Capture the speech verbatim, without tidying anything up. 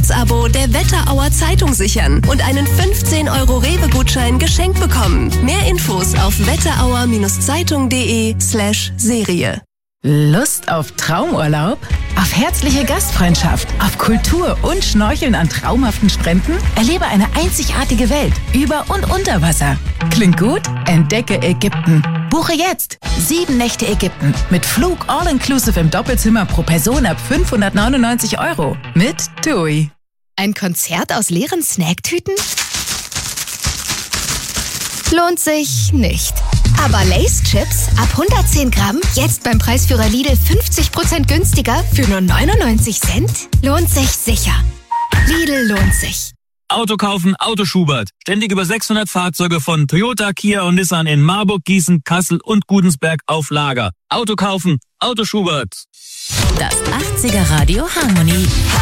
Monatsabo der Wetterauer Zeitung sichern und einen fünfzehn Euro Rewe-Gutschein geschenkt bekommen. Mehr Infos auf wetterauer-zeitung.de slash Serie. Lust auf Traumurlaub? Auf herzliche Gastfreundschaft, auf Kultur und Schnorcheln an traumhaften Stränden? Erlebe eine einzigartige Welt über und unter Wasser. Klingt gut? Entdecke Ägypten. Buche jetzt sieben Nächte Ägypten mit Flug all-inclusive im Doppelzimmer pro Person ab fünfhundertneunundneunzig Euro mit TUI. Ein Konzert aus leeren Snacktüten? Lohnt sich nicht. Aber Lay's Chips ab hundertzehn Gramm, jetzt beim Preisführer Lidl fünfzig Prozent günstiger für nur neunundneunzig Cent? Lohnt sich sicher. Lidl lohnt sich. Auto kaufen, Auto Schubert. Ständig über sechshundert Fahrzeuge von Toyota, Kia und Nissan in Marburg, Gießen, Kassel und Gudensberg auf Lager. Auto kaufen, Auto Schubert. Das achtziger Radio Harmonie.